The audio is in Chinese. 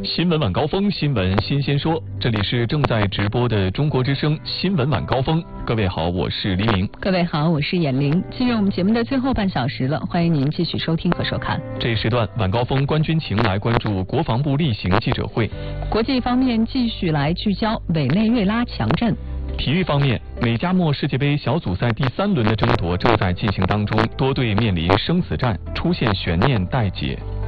新闻晚高峰，新闻新鲜说，这里是正在直播的中国之声新闻晚高峰。各位好，我是黎明。 各位好，我是闫玲。进入我们节目的最后半小时了，欢迎您继续收听和收看。 这一时段晚高峰关军情来关注国防部例行记者会。 国际方面继续来聚焦委内瑞拉强震。 体育方面，美加墨世界杯小组赛第3轮的争夺正在进行当中，多队面临生死战，出现悬念待解。